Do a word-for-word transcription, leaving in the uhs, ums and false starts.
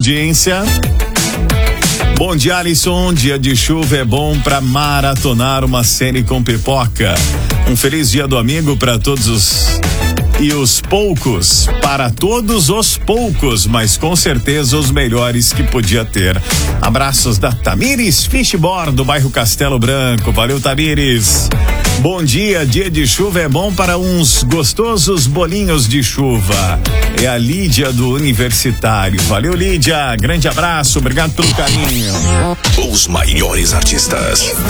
audiência. Bom dia, Alisson. Dia de chuva é bom pra maratonar uma série com pipoca. Um feliz dia do amigo para todos os e os poucos, para todos os poucos, mas com certeza os melhores que podia ter. Abraços da Tamires Fishboard, do bairro Castelo Branco. Valeu, Tamires. Bom dia, dia de chuva é bom para uns gostosos bolinhos de chuva. É a Lídia do Universitário. Valeu, Lídia. Grande abraço, obrigado pelo carinho. Os maiores artistas.